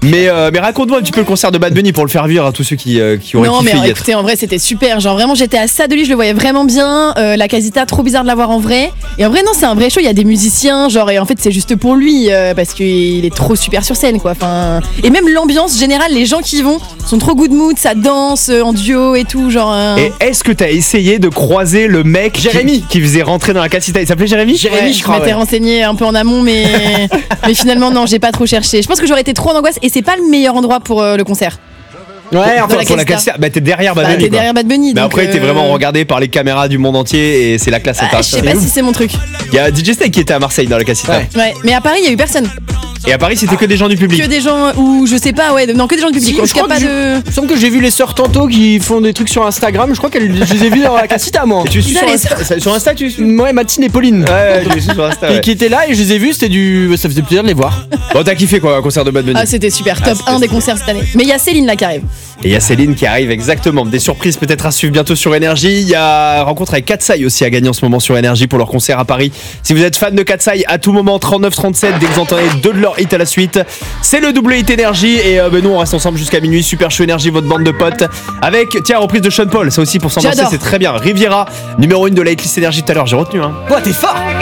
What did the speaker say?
Mais raconte-moi un petit peu le concert de Bad Bunny pour le faire vivre à tous ceux qui auraient kiffé Non, mais y être. écoutez, en vrai, c'était super. Genre, vraiment, j'étais à ça de lui, je le voyais vraiment bien. La Casita, trop bizarre de l'avoir en vrai. Et en vrai, non, c'est un vrai show. Il y a des musiciens, genre, et en fait, c'est juste pour lui parce qu'il est trop super sur scène, quoi. Enfin, et même l'ambiance générale, les gens qui y vont sont trop good mood, ça danse en duo et tout, genre. Et est-ce que t'as essayé de croiser le mec Jérémy qui faisait rentrer dans la Casita? Il s'appelait Jérémy? Ouais, je m'étais renseigné un peu en amont, mais finalement, non, j'ai pas trop cherché. Je pense que j'aurais été trop en angoisse et c'est pas le meilleur endroit pour le concert. Ouais, Dans la Pour la Casita. Casita, bah t'es derrière Bad Bunny. T'es quoi. derrière Bad Bunny. Mais donc, après, t'es vraiment regardé par les caméras du monde entier et c'est la classe Je sais internationale. pas si c'est mon truc. Il y a DJ Snake qui était à Marseille dans la Casita. Ouais. Ouais, mais à Paris, il y a eu personne. Et à Paris, c'était que des gens du public. Que des gens ou je sais pas, ouais, non, que des gens du public. Si, En je tout cas, crois pas que de. Il me semble que j'ai vu les sœurs Tanto qui font des trucs sur Instagram. Je crois que je les ai vues dans la Casita, moi. Et tu suis Putain, sur les Insta, sur Insta, tu suis. Ouais, Mathilde et Pauline. Ouais, je les suis sur Insta. Et Ouais. qui étaient là et je les ai vus, c'était ça faisait plaisir de les voir. Bon, t'as kiffé quoi, un concert de Bad Bunny? Ah, c'était super, top c'était 1 des concerts cette année. Mais il y a Céline là qui arrive. Et il y a Céline qui arrive exactement. Des surprises peut-être à suivre bientôt sur Énergie. Il y a rencontre avec Katsai aussi à gagner en ce moment sur Énergie pour leur concert à Paris. Si vous êtes fan de Katsai, à tout moment 39-37 dès que vous entendez deux de leurs hits à la suite. C'est le double hit Énergie et nous on reste ensemble jusqu'à minuit. Super Show Énergie, votre bande de potes. Avec tiens reprise de Sean Paul, ça aussi pour s'ambiancer J'adore. c'est très bien. Riviera, numéro 1 de la hitlist Énergie tout à l'heure, j'ai retenu hein. Ouais, t'es fort.